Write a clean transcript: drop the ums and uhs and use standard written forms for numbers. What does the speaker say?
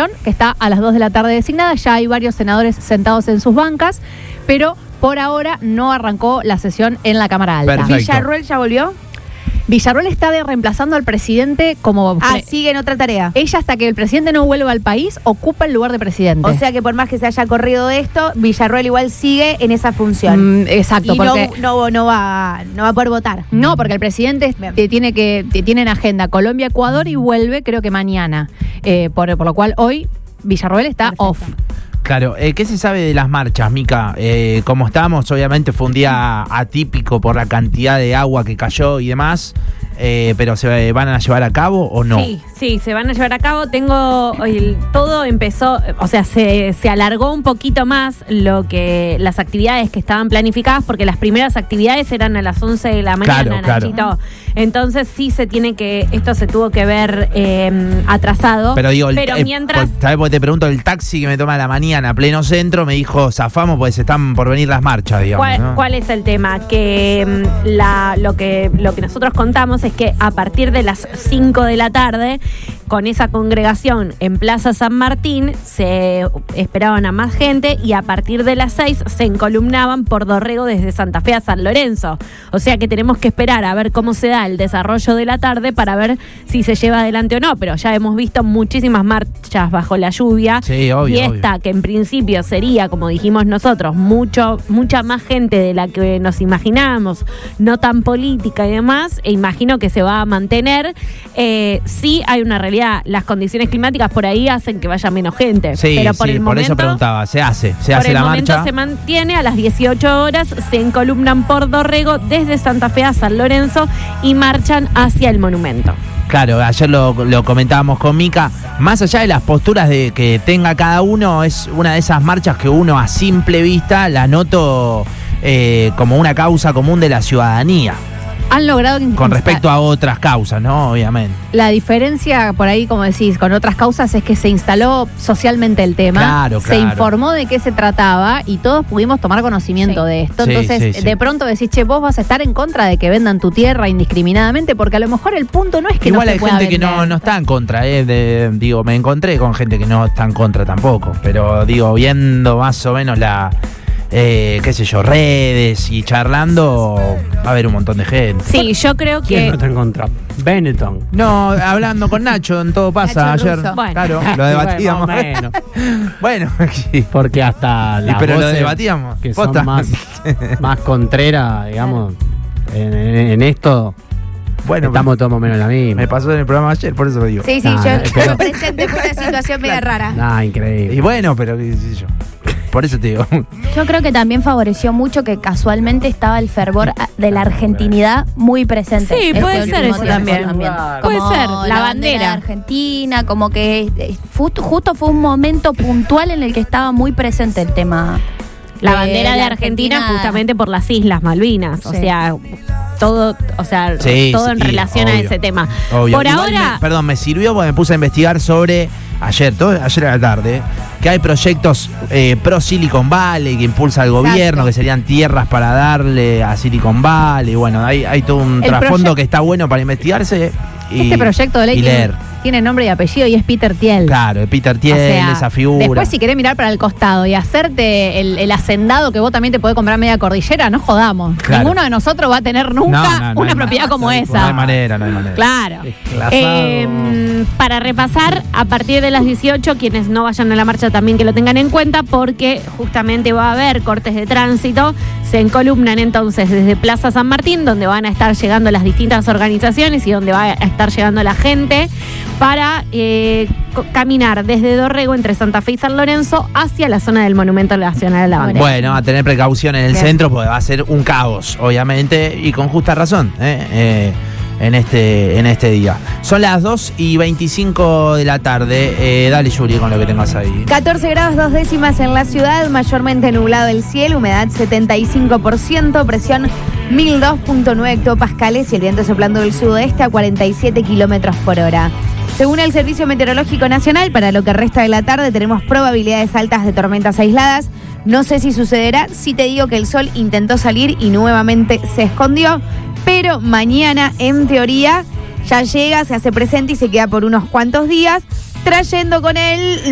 sesión, que está a las 2 de la tarde designada. Ya hay varios senadores sentados en sus bancas, pero por ahora no arrancó la sesión en la Cámara Alta. Perfecto. ¿Villarruel ya volvió? Villarruel está reemplazando al presidente como... sigue en otra tarea. Ella, hasta que el presidente no vuelva al país, ocupa el lugar de presidente. O sea que por más que se haya corrido esto, Villarruel igual sigue en esa función. Exacto. Y porque no va a poder votar. No, porque el presidente tiene en agenda Colombia-Ecuador y vuelve creo que mañana. Por lo cual hoy Villarruel está Perfecto. off. Claro, ¿qué se sabe de las marchas, Mica? Como estamos, obviamente fue un día atípico por la cantidad de agua que cayó y demás, pero ¿se van a llevar a cabo o no? Sí, se van a llevar a cabo. Todo empezó, o sea, se alargó un poquito más las actividades que estaban planificadas, porque las primeras actividades eran a las 11 de la mañana, Claro. Nachito. Entonces sí esto se tuvo que ver atrasado. Pero digo, mientras... ¿sabes? Porque te pregunto, el taxi que me toma a la mañana a pleno centro me dijo, zafamos pues están por venir las marchas, digamos. ¿Cuál es el tema? Que lo que nosotros contamos es que a partir de las 5 de la tarde, con esa congregación en Plaza San Martín, se esperaban a más gente, y a partir de las 6 se encolumnaban por Dorrego desde Santa Fe a San Lorenzo. O sea que tenemos que esperar a ver cómo se da el desarrollo de la tarde para ver si se lleva adelante o no, pero ya hemos visto muchísimas marchas bajo la lluvia. Sí, obvio, y esta, que en principio sería, como dijimos nosotros, mucha más gente de la que nos imaginábamos, no tan política y demás, e imagino que se va a mantener. Sí hay una realidad, las condiciones climáticas por ahí hacen que vaya menos gente, Sí, pero por eso preguntaba, se hace por la el momento marcha. se mantiene. A las 18 horas se encolumnan por Dorrego desde Santa Fe a San Lorenzo y marchan hacia el monumento. Claro, ayer lo comentábamos con Mica, más allá de las posturas de que tenga cada uno, es una de esas marchas que uno a simple vista la noto como una causa común de la ciudadanía. Han logrado Con respecto a otras causas, ¿no? Obviamente. La diferencia por ahí, como decís, con otras causas es que se instaló socialmente el tema, Claro. se informó de qué se trataba y todos pudimos tomar conocimiento de esto. Sí, Entonces, sí. de pronto decís, che, vos vas a estar en contra de que vendan tu tierra indiscriminadamente, porque a lo mejor el punto no es que Igual no se hay pueda gente que vender. no está en contra, me encontré con gente que no está en contra tampoco, pero viendo más o menos redes y charlando, va a haber un montón de gente. Sí, yo creo ¿Quién que... no está en contra? Benetton. No, hablando con Nacho, en Todo Pasa Nacho ayer. Russo. Bueno. Claro, lo debatíamos. Bueno, más o menos. Bueno, sí. Porque hasta las Pero lo voces debatíamos. que Posta. son más contreras, digamos, en esto, Bueno, estamos todos más o menos en la misma. me pasó en el programa ayer, por eso lo digo. Sí, Nah, yo pero- lo presente, fue una situación media rara. Increíble. Y bueno, pero qué sé yo. Por eso te digo. Yo creo que también favoreció mucho que casualmente estaba el fervor de la argentinidad muy presente. Sí, puede Este ser último eso tiempo también. Como Puede ser, la bandera. de Argentina, como que justo fue un momento puntual en el que estaba muy presente el tema. La bandera de Argentina justamente por las Islas Malvinas, o Sí. sea, todo en relación a obvio. ese tema. Obvio. Por Igual ahora... me sirvió porque me puse a investigar sobre ayer a la tarde, que hay proyectos pro Silicon Valley que impulsa el gobierno, que serían tierras para darle a Silicon Valley. Bueno, hay todo un El trasfondo que está bueno para investigarse y Este proyecto de ley y leer. tiene nombre y apellido y es Peter Thiel. Claro, Peter Thiel, O sea, esa figura. Después, si querés mirar para el costado y hacerte el hacendado que vos también te podés comprar media cordillera, no jodamos. Claro. Ninguno de nosotros va a tener nunca No una hay propiedad como esa. No hay manera. Claro. Desclasado. Para repasar, a partir de las 18, quienes no vayan a la marcha también que lo tengan en cuenta, porque justamente va a haber cortes de tránsito. Se encolumnan entonces desde Plaza San Martín, donde van a estar llegando las distintas organizaciones y donde va a estar llegando la gente, para caminar desde Dorrego, entre Santa Fe y San Lorenzo, hacia la zona del Monumento Nacional a la Bandera. Bueno, a tener precaución en el Bien. centro porque va a ser un caos, obviamente, y con justa razón, en este día. Son las 2:25 de la tarde. Dale, Yuri, con lo que tengas ahí. 14 grados 2 décimas en la ciudad, mayormente nublado el cielo, humedad 75%, presión 1002.9 hectopascales y el viento soplando del sudoeste a 47 kilómetros por hora. Según el Servicio Meteorológico Nacional, para lo que resta de la tarde tenemos probabilidades altas de tormentas aisladas. No sé si sucederá, si te digo que el sol intentó salir y nuevamente se escondió, pero mañana, en teoría, ya llega, se hace presente y se queda por unos cuantos días, trayendo con él